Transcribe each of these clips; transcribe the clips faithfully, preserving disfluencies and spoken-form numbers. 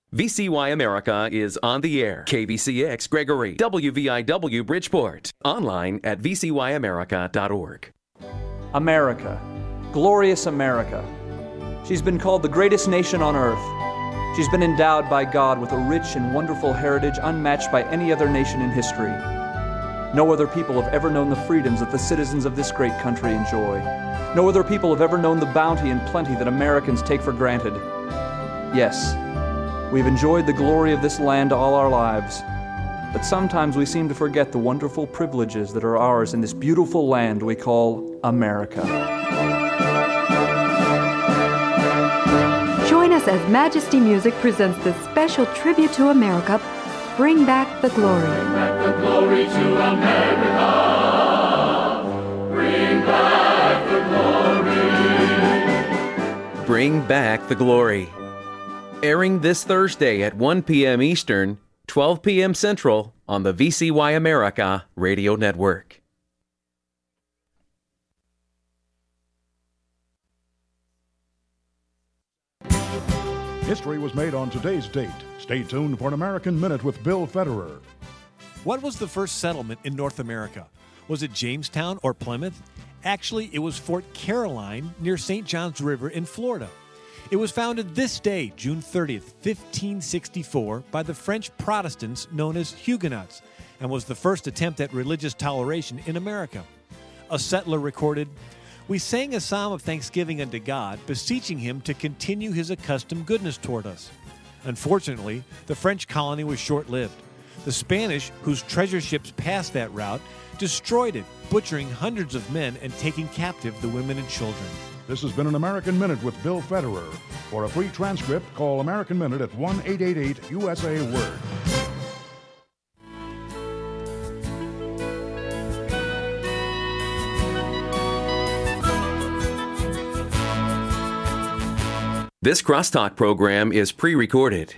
V C Y America is on the air. K V C X Gregory, W V I W Bridgeport. Online at v c y america dot org. America, glorious America. She's been called the greatest nation on earth. She's been endowed by God with a rich and wonderful heritage unmatched by any other nation in history. No other people have ever known the freedoms that the citizens of this great country enjoy. No other people have ever known the bounty and plenty that Americans take for granted. Yes, we've enjoyed the glory of this land all our lives, but sometimes we seem to forget the wonderful privileges that are ours in this beautiful land we call America. Join us as Majesty Music presents this special tribute to America, Bring Back the Glory. Bring back the glory to America. Bring back the glory. Bring Back the Glory. Airing this Thursday at one p.m. Eastern, twelve p.m. Central on the V C Y America Radio Network. History was made on today's date. Stay tuned for an American Minute with Bill Federer. What was the first settlement in North America? Was it Jamestown or Plymouth? Actually, it was Fort Caroline near Saint Johns River in Florida. It was founded this day, June thirtieth, fifteen sixty-four, by the French Protestants known as Huguenots, and was the first attempt at religious toleration in America. A settler recorded, "We sang a psalm of thanksgiving unto God, beseeching him to continue his accustomed goodness toward us." Unfortunately, the French colony was short-lived. The Spanish, whose treasure ships passed that route, destroyed it, butchering hundreds of men and taking captive the women and children. This has been an American Minute with Bill Federer. For a free transcript, call American Minute at one eight eight eight U S A Word. This Crosstalk program is pre-recorded.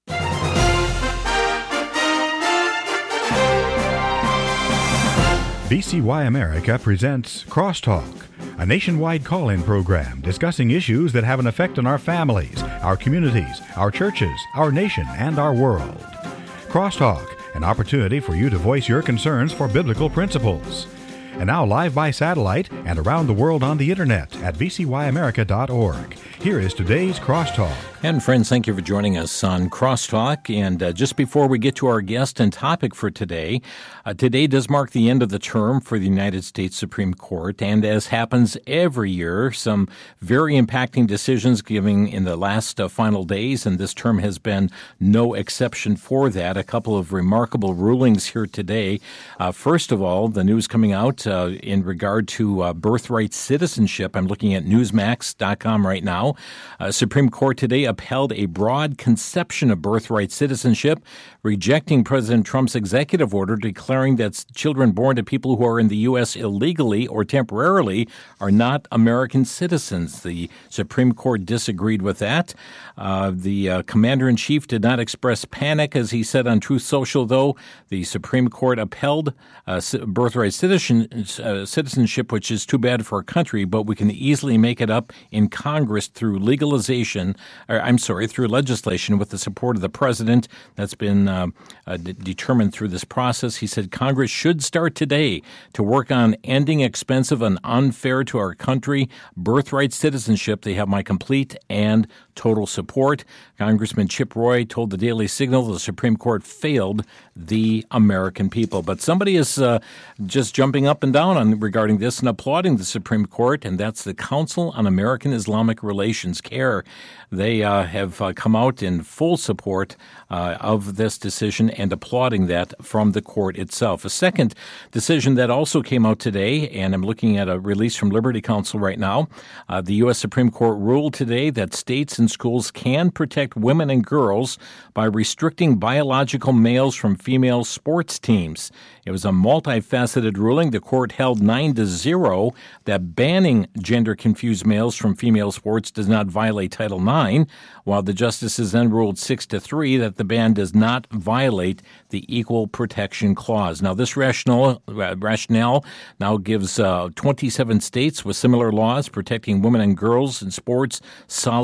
V C Y America presents Crosstalk, a nationwide call-in program discussing issues that have an effect on our families, our communities, our churches, our nation, and our world. Crosstalk, an opportunity for you to voice your concerns for biblical principles. And now live by satellite and around the world on the internet at v c y america dot org. Here is today's Crosstalk. And friends, thank you for joining us on Crosstalk. And uh, just before we get to our guest and topic for today, uh, today does mark the end of the term for the United States Supreme Court. And as happens every year, some very impacting decisions given in the last uh, final days, and this term has been no exception for that. A couple of remarkable rulings here today. Uh, first of all, the news coming out uh, in regard to uh, birthright citizenship. I'm looking at newsmax dot com right now. Uh, Supreme Court today upheld a broad conception of birthright citizenship, rejecting President Trump's executive order declaring that children born to people who are in the U S illegally or temporarily are not American citizens. The Supreme Court disagreed with that. Uh, the uh, commander-in-chief did not express panic, as he said on Truth Social, though. The Supreme Court upheld uh, birthright citizen, uh, citizenship, which is too bad for our country, but we can easily make it up in Congress through legalization, or I'm sorry, through legislation with the support of the president. That's been uh, uh, d- determined through this process. He said Congress should start today to work on ending expensive and unfair to our country birthright citizenship. They have my complete and total support. Congressman Chip Roy told the Daily Signal the Supreme Court failed the American people. But somebody is uh, just jumping up and down on regarding this and applauding the Supreme Court, and that's the Council on American Islamic Relations, CAIR. They uh, have uh, come out in full support uh, of this decision and applauding that from the court itself. A second decision that also came out today, and I'm looking at a release from Liberty Counsel right now, uh, the U S Supreme Court ruled today that states and schools can protect women and girls by restricting biological males from female sports teams. It was a multifaceted ruling. The court held nine to zero that banning gender-confused males from female sports does not violate Title nine, while the justices then ruled six to three that the ban does not violate the Equal Protection Clause. Now, this rationale, uh, rationale now gives uh, twenty-seven states with similar laws protecting women and girls in sports solid legal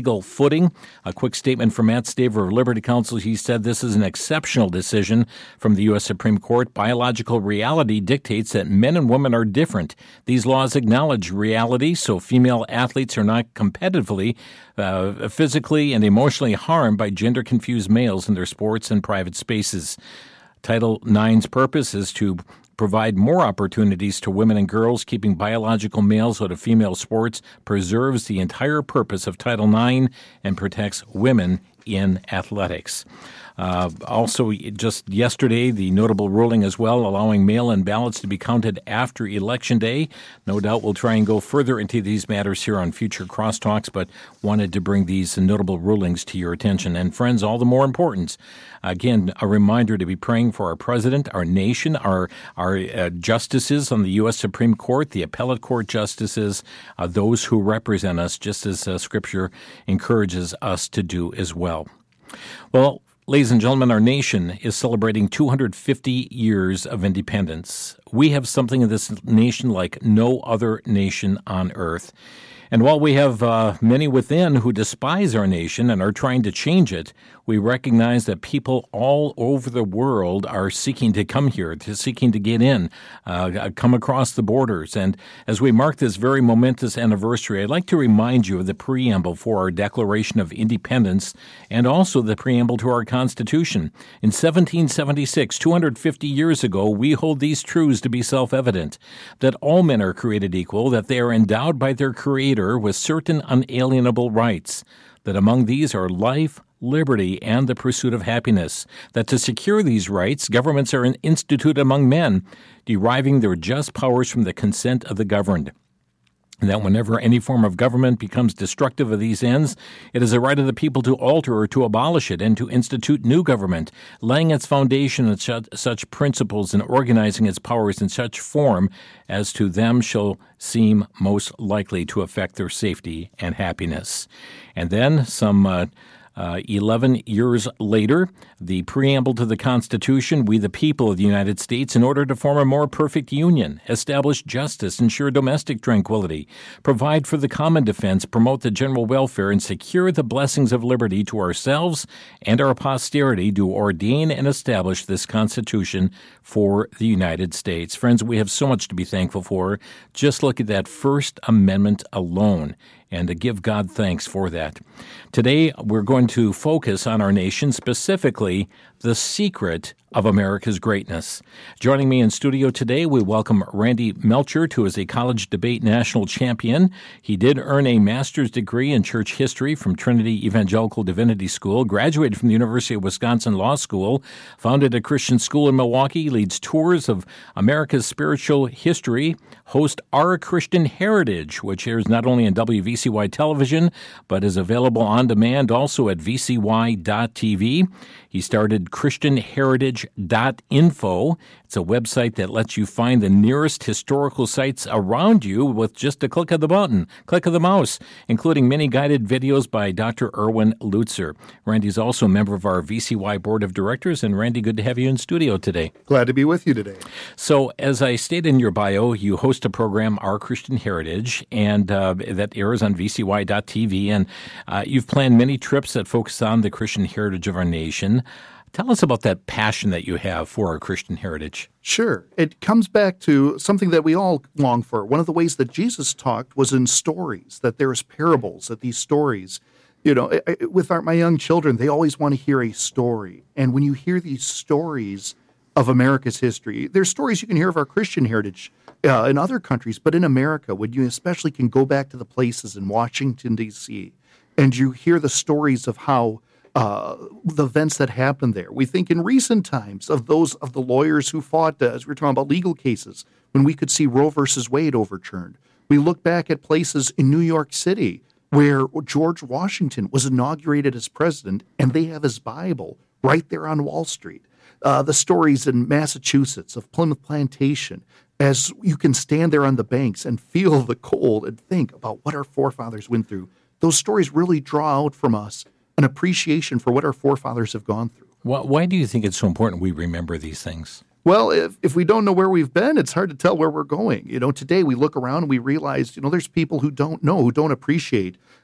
legal footing. A quick statement from Matt Staver of Liberty Counsel. He said this is an exceptional decision from the U S Supreme Court. Biological reality dictates that men and women are different. These laws acknowledge reality, so female athletes are not competitively, uh, physically, and emotionally harmed by gender-confused males in their sports and private spaces. Title nine's purpose is to provide more opportunities to women and girls. Keeping biological males out of female sports preserves the entire purpose of Title nine and protects women in athletics. Uh, also, just yesterday, the notable ruling as well, allowing mail-in ballots to be counted after Election Day. No doubt we'll try and go further into these matters here on future crosstalks, but wanted to bring these notable rulings to your attention. And friends, all the more important, again, a reminder to be praying for our president, our nation, our our uh, justices on the U S Supreme Court, the appellate court justices, uh, those who represent us, just as uh, Scripture encourages us to do as well. Well, ladies and gentlemen, our nation is celebrating two hundred fifty years of independence. We have something in this nation like no other nation on earth. And while we have uh, many within who despise our nation and are trying to change it, we recognize that people all over the world are seeking to come here, to seeking to get in, uh, come across the borders. And as we mark this very momentous anniversary, I'd like to remind you of the preamble for our Declaration of Independence and also the preamble to our Constitution. In seventeen seventy-six, two hundred fifty years ago, we hold these truths to be self-evident, that all men are created equal, that they are endowed by their Creator with certain unalienable rights, that among these are life, liberty, and the pursuit of happiness, that to secure these rights, governments are instituted among men, deriving their just powers from the consent of the governed, and that whenever any form of government becomes destructive of these ends, it is the right of the people to alter or to abolish it and to institute new government, laying its foundation on such, such principles and organizing its powers in such form as to them shall seem most likely to affect their safety and happiness. And then some uh, Uh, eleven years later, the preamble to the Constitution, we the people of the United States, in order to form a more perfect union, establish justice, ensure domestic tranquility, provide for the common defense, promote the general welfare, and secure the blessings of liberty to ourselves and our posterity, do ordain and establish this Constitution for the United States. Friends, we have so much to be thankful for. Just look at that First Amendment alone, and to give God thanks for that. Today, we're going to focus on our nation, specifically the secret of America's greatness. Joining me in studio today, we welcome Randy Melcher, who is a college debate national champion. He did earn a master's degree in church history from Trinity Evangelical Divinity School, graduated from the University of Wisconsin Law School, founded a Christian school in Milwaukee, leads tours of America's spiritual history, hosts Our Christian Heritage, which airs not only on W V C Y television, but is available on demand also at v c y dot t v. He started Christian Heritage dot info. It's a website that lets you find the nearest historical sites around you with just a click of the button, click of the mouse, including many guided videos by Doctor Erwin Lutzer. Randy's also a member of our V C Y Board of Directors. And Randy, good to have you in studio today. Glad to be with you today. So, as I stated in your bio, you host a program, Our Christian Heritage, and uh, that airs on v c y dot t v. And uh, you've planned many trips that focus on the Christian heritage of our nation. Tell us about that passion that you have for our Christian heritage. Sure. It comes back to something that we all long for. One of the ways that Jesus talked was in stories, that there's parables, that these stories, you know, with our, my young children, they always want to hear a story. And when you hear these stories of America's history, there's stories you can hear of our Christian heritage uh, in other countries, but in America, when you especially can go back to the places in Washington, D C, and you hear the stories of how Uh, the events that happened there. We think in recent times of those of the lawyers who fought, uh, as we were talking about legal cases, when we could see Roe versus Wade overturned. We look back at places in New York City where George Washington was inaugurated as president, and they have his Bible right there on Wall Street. Uh, the stories in Massachusetts of Plymouth Plantation, as you can stand there on the banks and feel the cold and think about what our forefathers went through. Those stories really draw out from us an appreciation for what our forefathers have gone through. Why, why do you think it's so important we remember these things? Well, if, if we don't know where we've been, it's hard to tell where we're going. You know, today we look around and we realize, you know, there's people who don't know, who don't appreciate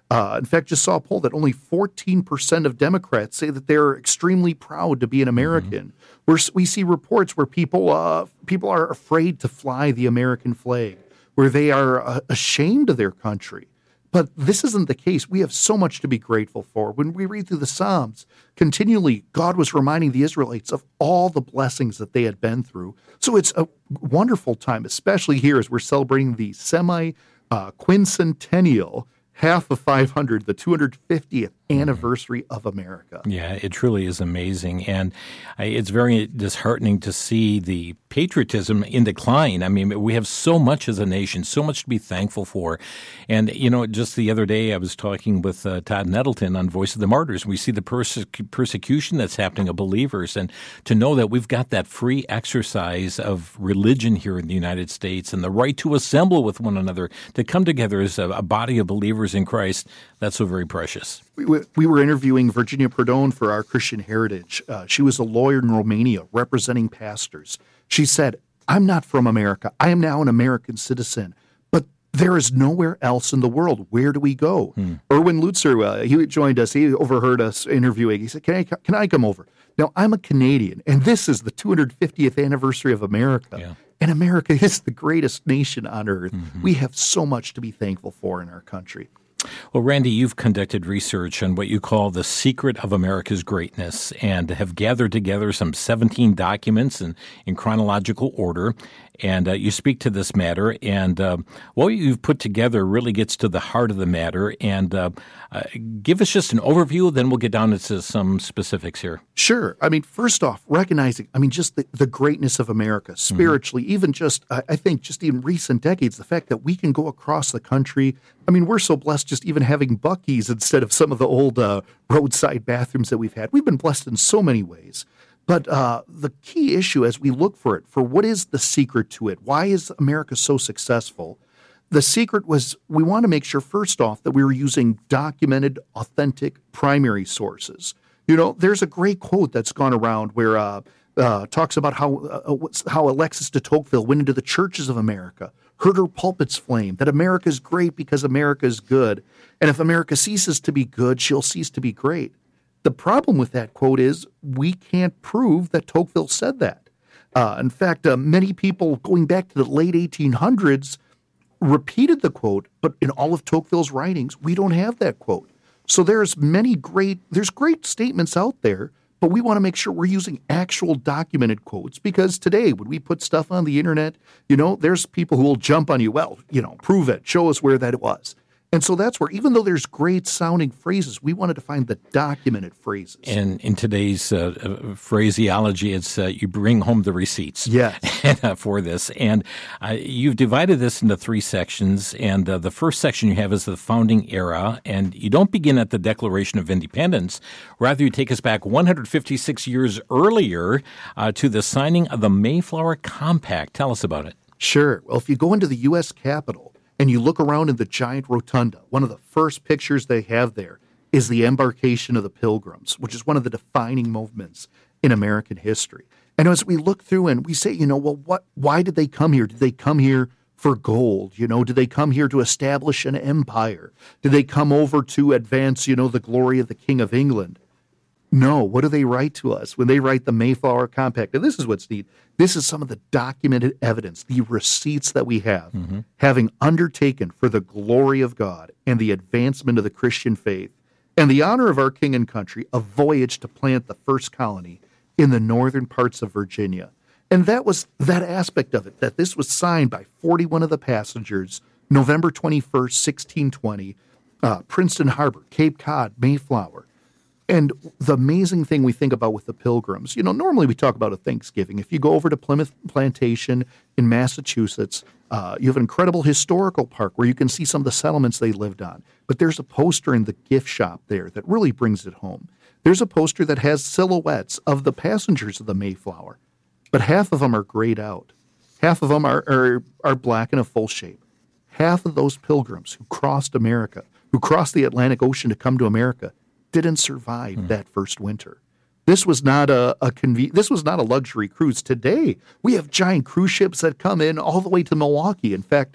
Uh, in fact, just saw a poll that only fourteen percent of Democrats say that they're extremely proud to be an American. Mm-hmm. We're, we see reports where people uh, people are afraid to fly the American flag, where they are uh, ashamed of their country. But this isn't the case. We have so much to be grateful for. When we read through the Psalms, continually God was reminding the Israelites of all the blessings that they had been through. So it's a wonderful time, especially here as we're celebrating the semi-quincentennial, uh, half of five hundred, the two hundred fiftieth anniversary of America. Yeah, it truly is amazing. And it's very disheartening to see the patriotism in decline. I mean, we have so much as a nation, so much to be thankful for. And, you know, just the other day I was talking with uh, Todd Nettleton on Voice of the Martyrs. We see the perse- persecution that's happening of believers. And to know that we've got that free exercise of religion here in the United States and the right to assemble with one another, to come together as a, a body of believers in Christ, that's so very precious. We, we were interviewing Virginia Perdone for our Christian Heritage. Uh, she was a lawyer in Romania representing pastors. She said, I'm not from America. I am now an American citizen, but there is nowhere else in the world. Where do we go? Hmm. Erwin Lutzer, uh, he joined us. He overheard us interviewing. He said, can I, can I come over? Now, I'm a Canadian, and this is the two hundred fiftieth anniversary of America. Yeah. And America is the greatest nation on earth. Mm-hmm. We have so much to be thankful for in our country. Well, Randy, you've conducted research on what you call the secret of America's greatness and have gathered together some seventeen documents in, in chronological order. And uh, you speak to this matter. And uh, what you've put together really gets to the heart of the matter. And uh, uh, give us just an overview, then we'll get down into some specifics here. Sure. I mean, first off, recognizing, I mean, just the, the greatness of America spiritually, mm-hmm. even just, I, I think, just in recent decades, the fact that we can go across the country. I mean, we're so blessed just even having Buc-ee's instead of some of the old uh, roadside bathrooms that we've had. We've been blessed in so many ways. But uh, the key issue as we look for it, for what is the secret to it? Why is America so successful? The secret was we want to make sure, first off, that we were using documented, authentic primary sources. You know, there's a great quote that's gone around where uh, uh, talks about how uh, how Alexis de Tocqueville went into the churches of America, heard her pulpits flame, that America is great because America is good. And if America ceases to be good, she'll cease to be great. The problem with that quote is we can't prove that Tocqueville said that. Uh, in fact, uh, many people going back to the late eighteen hundreds repeated the quote, but in all of Tocqueville's writings, we don't have that quote. So there's many great, there's great statements out there, but we want to make sure we're using actual documented quotes because today, when we put stuff on the internet, you know, there's people who will jump on you. Well, you know, prove it, show us where that was. And so that's where, even though there's great sounding phrases, we wanted to find the documented phrases. And in today's uh, phraseology, it's uh, you bring home the receipts. Yes. for this. And uh, you've divided this into three sections. And uh, the first section you have is the founding era. And you don't begin at the Declaration of Independence. Rather, you take us back one hundred fifty-six years earlier uh, to the signing of the Mayflower Compact. Tell us about it. Sure. Well, if you go into the U S Capitol, and you look around in the giant rotunda, one of the first pictures they have there is the embarkation of the Pilgrims, which is one of the defining movements in American history. And as we look through and we say, you know, well, what? Why did they come here? Did they come here for gold? You know, did they come here to establish an empire? Did they come over to advance, you know, the glory of the King of England? No. What do they write to us when they write the Mayflower Compact? And this is what's neat. This is some of the documented evidence, the receipts that we have, mm-hmm. having undertaken for the glory of God and the advancement of the Christian faith and the honor of our king and country, a voyage to plant the first colony in the northern parts of Virginia. And that was that aspect of it, that this was signed by forty-one of the passengers, November twenty-first, sixteen twenty, uh, Princeton Harbor, Cape Cod, Mayflower. And the amazing thing we think about with the Pilgrims, you know, normally we talk about a Thanksgiving. If you go over to Plymouth Plantation in Massachusetts, uh, you have an incredible historical park where you can see some of the settlements they lived on. But there's a poster in the gift shop there that really brings it home. There's a poster that has silhouettes of the passengers of the Mayflower, but half of them are grayed out. Half of them are, are, are black in a full shape. Half of those pilgrims who crossed America, who crossed the Atlantic Ocean to come to America, didn't survive mm. that first winter. This was not a, a conve- This was not a luxury cruise. Today, we have giant cruise ships that come in all the way to Milwaukee. In fact,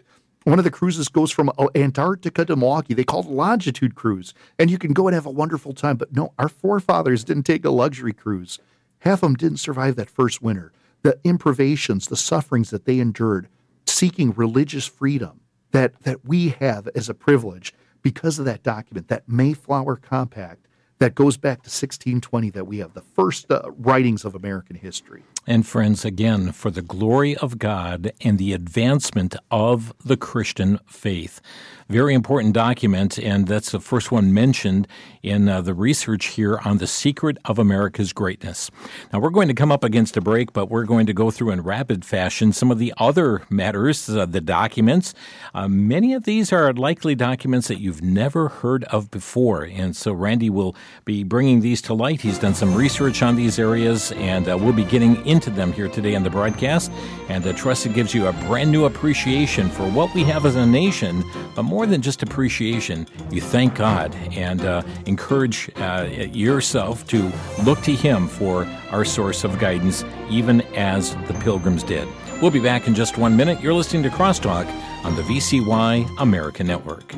One of the cruises goes from Antarctica to Milwaukee. They call it a longitude cruise, and you can go and have a wonderful time. But no, our forefathers didn't take a luxury cruise. Half of them didn't survive that first winter. The imprivations, the sufferings that they endured, seeking religious freedom that, that we have as a privilege because of that document, that Mayflower Compact that goes back to sixteen twenty, that we have the first uh, writings of American history. And friends, again, for the glory of God and the advancement of the Christian faith. Very important document, and that's the first one mentioned in uh, the research here on the secret of America's greatness. Now, we're going to come up against a break, but we're going to go through in rapid fashion some of the other matters, uh, the documents. Uh, many of these are likely documents that you've never heard of before, and so Randy will be bringing these to light. He's done some research on these areas, and uh, we'll be getting into them here today on the broadcast, and I trust it gives you a brand new appreciation for what we have as a nation, but more than just appreciation, you thank God and uh, encourage uh, yourself to look to Him for our source of guidance, even as the Pilgrims did. We'll be back in just one minute. You're listening to Crosstalk on the V C Y America Network.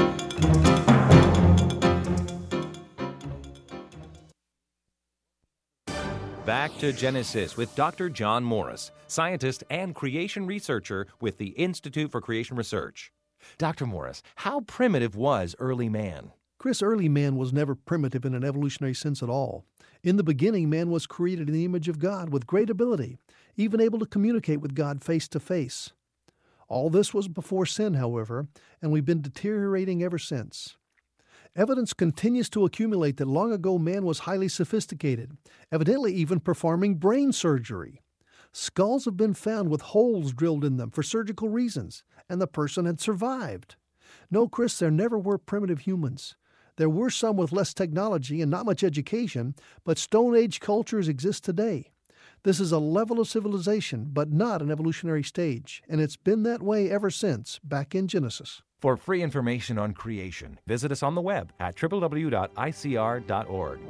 Back to Genesis with Doctor John Morris, scientist and creation researcher with the Institute for Creation Research. Doctor Morris, how primitive was early man? Chris, early man was never primitive in an evolutionary sense at all. In the beginning, man was created in the image of God with great ability, even able to communicate with God face to face. All this was before sin, however, and we've been deteriorating ever since. Evidence continues to accumulate that long ago man was highly sophisticated, evidently even performing brain surgery. Skulls have been found with holes drilled in them for surgical reasons, and the person had survived. No, Chris, there never were primitive humans. There were some with less technology and not much education, but Stone Age cultures exist today. This is a level of civilization, but not an evolutionary stage, and it's been that way ever since, back in Genesis. For free information on creation, visit us on the web at w w w dot i c r dot org.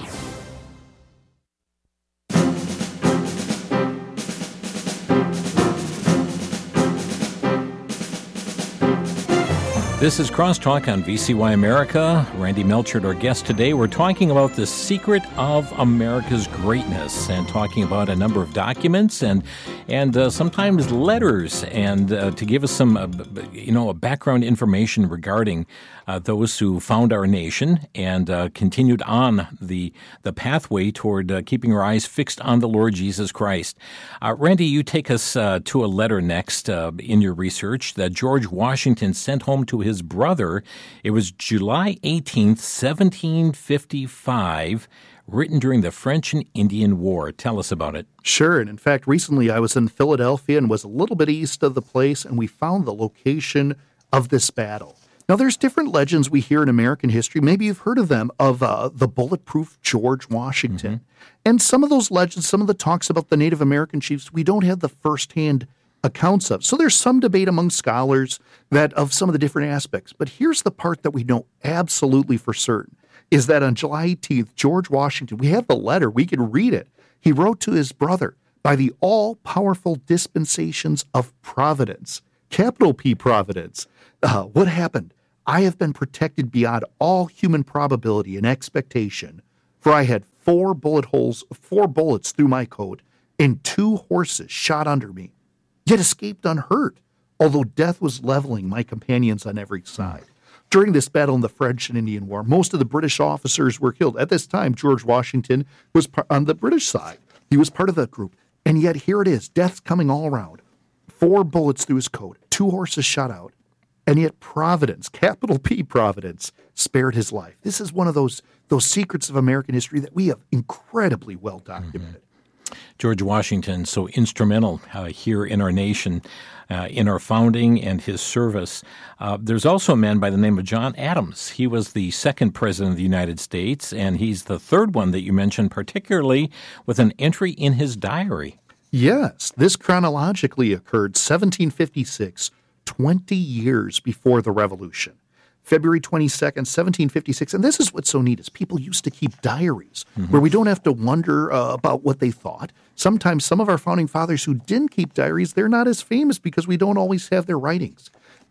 This is Crosstalk on V C Y America. Randy Melchert, our guest today. We're talking about the secret of America's greatness and talking about a number of documents and and uh, sometimes letters, and uh, to give us some, uh, you know, background information regarding uh, those who found our nation and uh, continued on the the pathway toward uh, keeping our eyes fixed on the Lord Jesus Christ. Uh, Randy, you take us uh, to a letter next uh, in your research that George Washington sent home to his brother. It was July eighteenth, seventeen fifty-five, written during the French and Indian War. Tell us about it. Sure, and in fact, recently I was in Philadelphia and was a little bit east of the place, and we found the location of this battle. Now, there's different legends we hear in American history. Maybe you've heard of them, of uh, the bulletproof George Washington. Mm-hmm. And some of those legends, some of the talks about the Native American chiefs, we don't have the firsthand accounts of. So there's some debate among scholars that of some of the different aspects. But here's the part that we know absolutely for certain, is that on July eighteenth, George Washington, we have the letter, we can read it. He wrote to his brother, by the all-powerful dispensations of Providence, capital P Providence. Uh, what happened? I have been protected beyond all human probability and expectation, for I had four bullet holes, four bullets through my coat, and two horses shot under me, yet escaped unhurt, although death was leveling my companions on every side. During this battle in the French and Indian War, most of the British officers were killed. At this time, George Washington was on the British side. He was part of that group. And yet here it is, death's coming all around. Four bullets through his coat, two horses shot out. And yet Providence, capital P Providence, spared his life. This is one of those, those secrets of American history that we have incredibly well documented. Mm-hmm. George Washington, so instrumental uh, here in our nation, uh, in our founding and his service. Uh, there's also a man by the name of John Adams. He was the second president of the United States, and he's the third one that you mentioned, particularly with an entry in his diary. Yes, this chronologically occurred seventeen fifty-six, twenty years before the Revolution. February twenty-second, seventeen fifty-six. And this is what's so neat is people used to keep diaries mm-hmm. where we don't have to wonder uh, about what they thought. Sometimes some of our founding fathers who didn't keep diaries, they're not as famous because we don't always have their writings.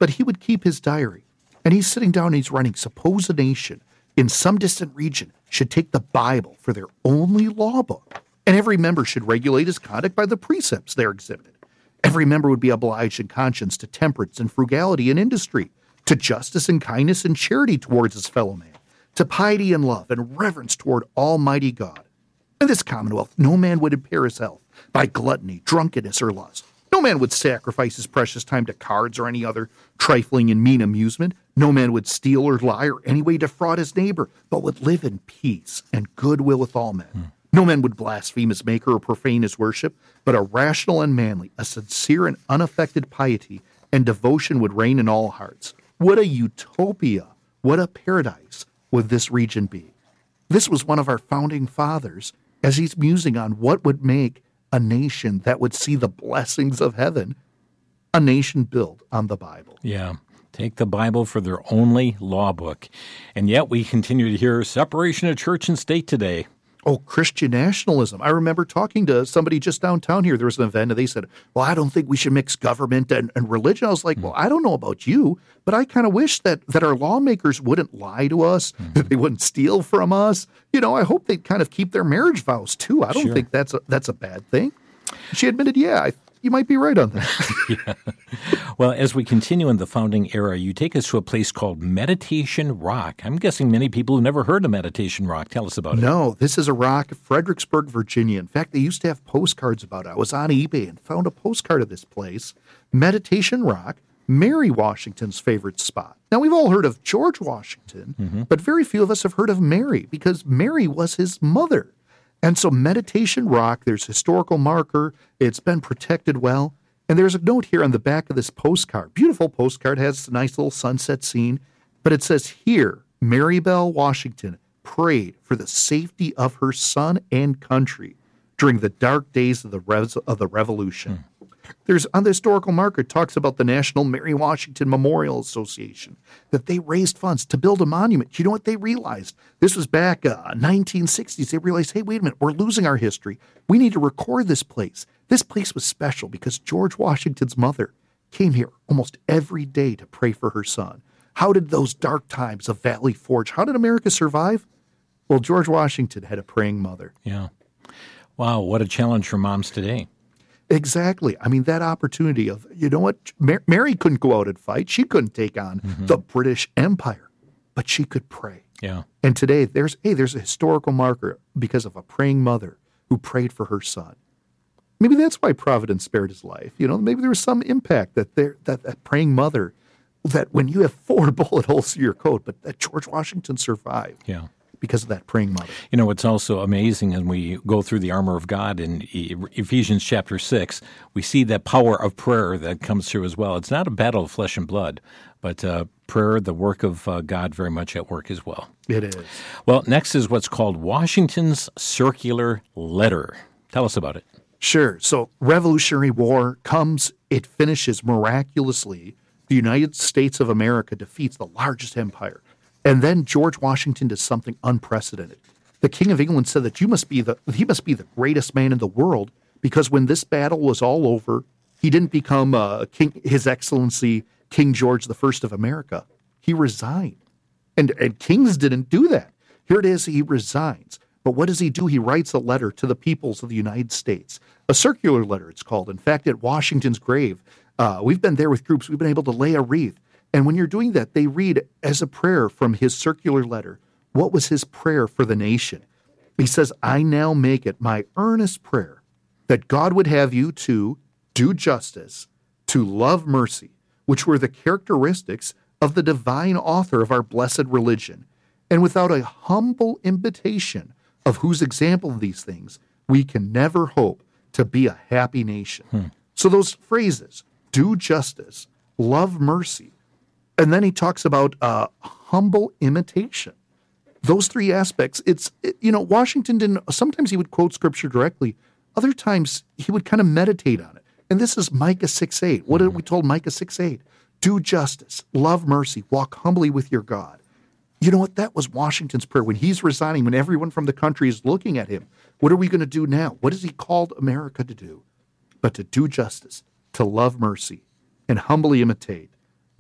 but he would keep his diary. And he's sitting down and he's writing, suppose a nation in some distant region should take the Bible for their only law book, and every member should regulate his conduct by the precepts there exhibited. Every member would be obliged in conscience to temperance and frugality in industry, to justice and kindness and charity towards his fellow man, to piety and love and reverence toward Almighty God. In this commonwealth, no man would impair his health by gluttony, drunkenness, or lust. No man would sacrifice his precious time to cards or any other trifling and mean amusement. No man would steal or lie or any way defraud his neighbor, but would live in peace and goodwill with all men. Hmm. No man would blaspheme his Maker or profane his worship, but a rational and manly, a sincere and unaffected piety and devotion would reign in all hearts. What a utopia, what a paradise would this region be. This was one of our founding fathers as he's musing on what would make a nation that would see the blessings of heaven, a nation built on the Bible. Yeah. Take the Bible for their only law book. And yet we continue to hear separation of church and state today. Oh, Christian nationalism. I remember talking to somebody just downtown here. There was an event, and they said, well, I don't think we should mix government and, and religion. I was like, mm-hmm. well, I don't know about you, but I kind of wish that, that our lawmakers wouldn't lie to us, mm-hmm. that they wouldn't steal from us. You know, I hope they'd kind of keep their marriage vows, too. I don't sure. think that's a, that's a bad thing. She admitted, yeah, I You might be right on that. yeah. Well, as we continue in the founding era, you take us to a place called Meditation Rock. I'm guessing many people who never heard of Meditation Rock. Tell us about it. No, this is a rock, Fredericksburg, Virginia. In fact, they used to have postcards about it. I was on eBay and found a postcard of this place. Meditation Rock, Mary Washington's favorite spot. Now, we've all heard of George Washington, mm-hmm. but very few of us have heard of Mary because Mary was his mother. And so Meditation Rock, there's historical marker. It's been protected well. And there's a note here on the back of this postcard. Beautiful postcard, has a nice little sunset scene. But it says here, Mary Bell Washington prayed for the safety of her son and country during the dark days of the, Rev- of the Revolution. Hmm. There's on the historical marker, it talks about the National Mary Washington Memorial Association, that they raised funds to build a monument. You know what they realized? This was back uh, nineteen sixties. They realized, hey, wait a minute, we're losing our history. We need to record this place. This place was special because George Washington's mother came here almost every day to pray for her son. How did those dark times of Valley Forge, how did America survive? Well, George Washington had a praying mother. Yeah. Wow, what a challenge for moms today. Exactly. I mean, that opportunity of, you know what, Mar- Mary couldn't go out and fight. She couldn't take on mm-hmm. the British Empire, but she could pray. Yeah. And today, there's hey, there's a historical marker because of a praying mother who prayed for her son. Maybe that's why Providence spared his life. You know, maybe there was some impact that there that, that praying mother, that when you have four bullet holes through your coat, but that George Washington survived. Yeah. Because of that praying mother. You know, it's also amazing as we go through the armor of God in Ephesians chapter six, we see that power of prayer that comes through as well. It's not a battle of flesh and blood, but uh, prayer, the work of uh, God, very much at work as well. It is. Well, next is what's called Washington's Circular Letter. Tell us about it. Sure. So Revolutionary War comes, it finishes miraculously. The United States of America defeats the largest empire. And then George Washington does something unprecedented. The King of England said that you must be the he must be the greatest man in the world because when this battle was all over, he didn't become uh, King, His Excellency King George the First of America. He resigned, and and kings didn't do that. Here it is, he resigns. But what does he do? He writes a letter to the peoples of the United States, a circular letter. It's called. In fact, at Washington's grave, uh, we've been there with groups. We've been able to lay a wreath. And when you're doing that, they read as a prayer from his circular letter, what was his prayer for the nation? He says, I now make it my earnest prayer that God would have you to do justice, to love mercy, which were the characteristics of the divine author of our blessed religion. And without a humble imitation of whose example of these things, we can never hope to be a happy nation. Hmm. So those phrases, do justice, love mercy, and then he talks about uh, humble imitation. Those three aspects, it's, it, you know, Washington didn't, sometimes he would quote scripture directly. Other times he would kind of meditate on it. And this is Micah six eight. What did we told Micah six eight? Do justice, love mercy, walk humbly with your God. You know what? That was Washington's prayer. When he's resigning, when everyone from the country is looking at him, what are we going to do now? What has he called America to do? But to do justice, to love mercy, and humbly imitate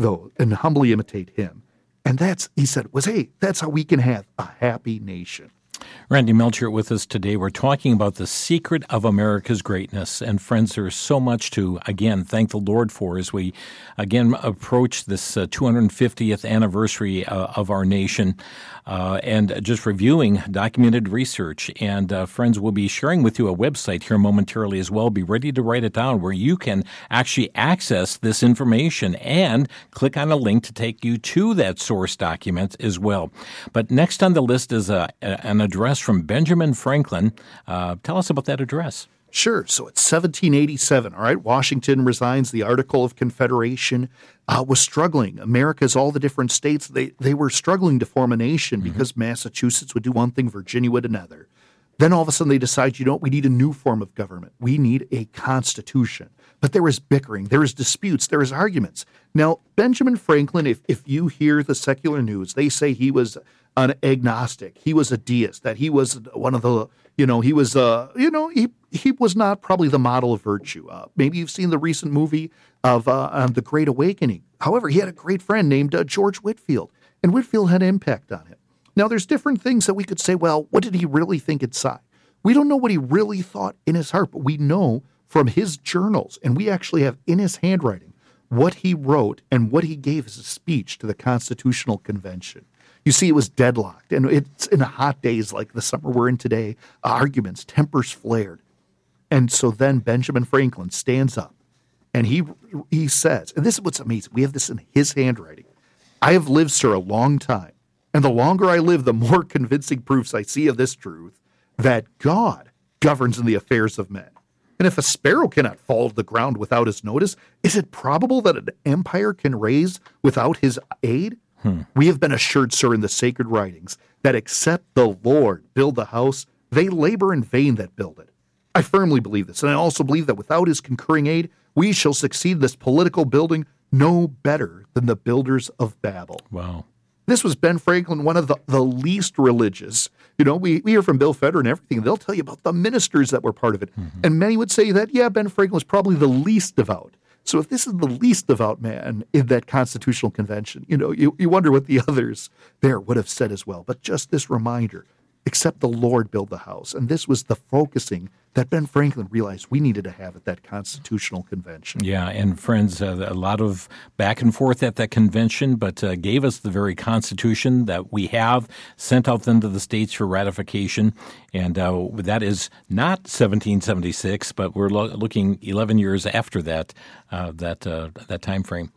though, and humbly imitate him. And that's, he said, was, hey, that's how we can have a happy nation. Randy Melcher with us today. We're talking about the secret of America's greatness. And friends, there's so much to, again, thank the Lord for as we, again, approach this uh, two hundred fiftieth anniversary uh, of our nation. Uh, and just reviewing documented research. And uh, friends, we'll be sharing with you a website here momentarily as well. Be ready to write it down where you can actually access this information and click on a link to take you to that source document as well. But next on the list is a, a, an address from Benjamin Franklin. Uh, tell us about that address. Sure. So it's seventeen eighty-seven, all right? Washington resigns. The Article of Confederation uh, was struggling. America's all the different states, they, they were struggling to form a nation mm-hmm. because Massachusetts would do one thing, Virginia would another. Then all of a sudden they decide, you know what, we need a new form of government. We need a constitution. But there was bickering, there was disputes, there was arguments. Now, Benjamin Franklin, if, if you hear the secular news, they say he was an agnostic, he was a deist, that he was one of the, you know, he was, uh, you know, he he was not probably the model of virtue. Uh, maybe you've seen the recent movie of uh, um, The Great Awakening. However, he had a great friend named uh, George Whitefield, and Whitefield had an impact on him. Now, there's different things that we could say, well, what did he really think inside? We don't know what he really thought in his heart, but we know from his journals, and we actually have in his handwriting what he wrote and what he gave as a speech to the Constitutional Convention. You see, it was deadlocked, and it's in hot days like the summer we're in today, arguments, tempers flared. And so then Benjamin Franklin stands up, and he he says, and this is what's amazing, we have this in his handwriting, I have lived, sir, a long time, and the longer I live, the more convincing proofs I see of this truth, that God governs in the affairs of men. And if a sparrow cannot fall to the ground without his notice, is it probable that an empire can raise without his aid? Hmm. We have been assured, sir, in the sacred writings, that except the Lord build the house, they labor in vain that build it. I firmly believe this, and I also believe that without his concurring aid, we shall succeed in this political building no better than the builders of Babel. Wow. This was Ben Franklin, one of the, the least religious. You know, we, we hear from Bill Federer and everything. They'll tell you about the ministers that were part of it. Mm-hmm. And many would say that, yeah, Ben Franklin was probably the least devout. So if this is the least devout man in that Constitutional Convention, you know, you, you wonder what the others there would have said as well. But just this reminder, except the Lord build the house. And this was the focusing that Ben Franklin realized we needed to have at that Constitutional Convention. Yeah, and friends, uh, a lot of back and forth at that convention, but uh, gave us the very Constitution that we have, sent out then to the states for ratification. And uh, that is not seventeen seventy-six, but we're lo- looking eleven years after that, uh, that, uh, that time frame.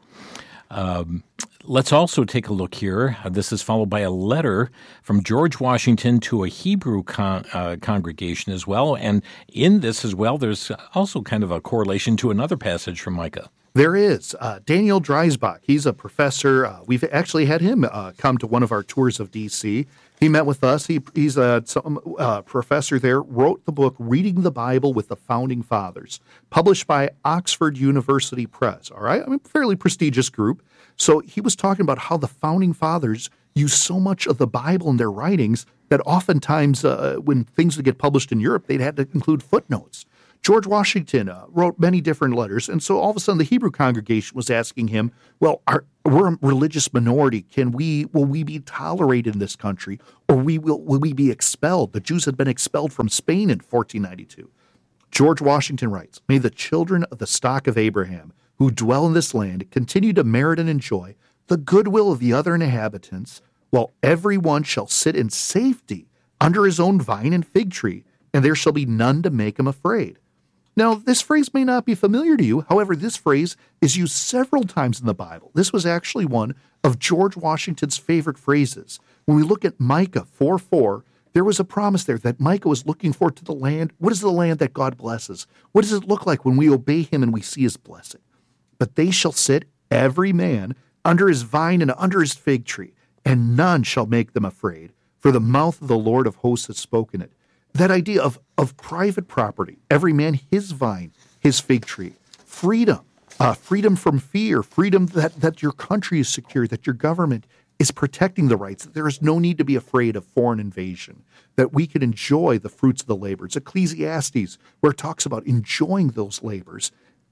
Um, let's also take a look here. Uh, this is followed by a letter from George Washington to a Hebrew con- uh, congregation as well. And in this as well, there's also kind of a correlation to another passage from Micah. There is. Uh, Daniel Dreisbach, he's a professor. Uh, we've actually had him uh, come to one of our tours of D C. He met with us. He, he's a some, uh, professor there, wrote the book Reading the Bible with the Founding Fathers, published by Oxford University Press, all right? I mean, fairly prestigious group. So he was talking about how the Founding Fathers used so much of the Bible in their writings that oftentimes uh, when things would get published in Europe, they'd had to include footnotes. George Washington uh, wrote many different letters, and so all of a sudden the Hebrew congregation was asking him, well, are, we're a religious minority. Can we, will we be tolerated in this country, or we will, will we be expelled? The Jews had been expelled from Spain in fourteen ninety-two. George Washington writes, may the children of the stock of Abraham who dwell in this land continue to merit and enjoy the goodwill of the other inhabitants, while every one shall sit in safety under his own vine and fig tree, and there shall be none to make him afraid. Now, this phrase may not be familiar to you. However, this phrase is used several times in the Bible. This was actually one of George Washington's favorite phrases. When we look at Micah four four, there was a promise there that Micah was looking forward to the land. What is the land that God blesses? What does it look like when we obey him and we see his blessing? But they shall sit, every man, under his vine and under his fig tree, and none shall make them afraid, for the mouth of the Lord of hosts has spoken it. That idea of, of private property, every man his vine, his fig tree, freedom, uh, freedom from fear, freedom that, that your country is secure, that your government is protecting the rights, that there is no need to be afraid of foreign invasion, that we can enjoy the fruits of the labor. It's Ecclesiastes, where it talks about enjoying those labors.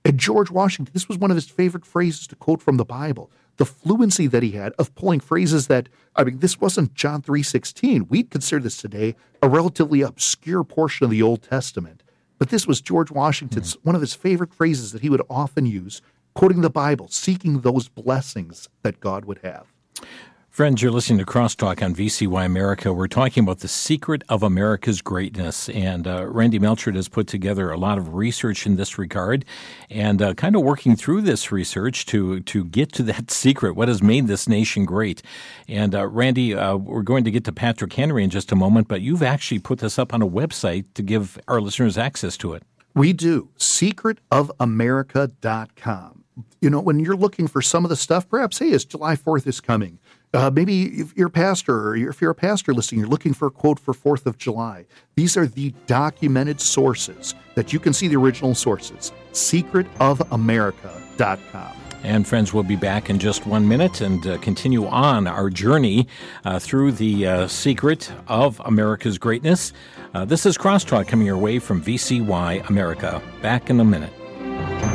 And George Washington, this was one of his favorite phrases to quote from the Bible. The fluency that he had of pulling phrases that, I mean, this wasn't John three sixteen. We'd consider this today a relatively obscure portion of the Old Testament. But this was George Washington's, mm-hmm. one of his favorite phrases that he would often use, quoting the Bible, seeking those blessings that God would have. Friends, you're listening to Crosstalk on V C Y America. We're talking about the secret of America's greatness, and uh, Randy Melchert has put together a lot of research in this regard, and uh, kind of working through this research to to get to that secret, what has made this nation great. And uh, Randy, uh, we're going to get to Patrick Henry in just a moment, but you've actually put this up on a website to give our listeners access to it. We do, secret of america dot com. You know, when you're looking for some of the stuff, perhaps, hey, it's July fourth is coming. Uh, maybe if you're a pastor, or if you're a pastor listening, you're looking for a quote for fourth of July. These are the documented sources that you can see the original sources. secret of america dot com. And friends, we'll be back in just one minute and uh, continue on our journey uh, through the uh, secret of America's greatness. Uh, this is Crosstalk coming your way from V C Y America. Back in a minute.